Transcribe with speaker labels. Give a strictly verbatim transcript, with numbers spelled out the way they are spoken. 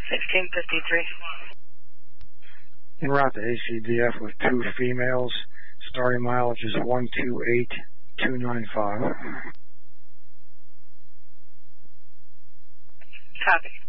Speaker 1: sixteen fifty-three.
Speaker 2: En route to A C D F with two females. Starting mileage is one two eight two nine five.
Speaker 1: Copy.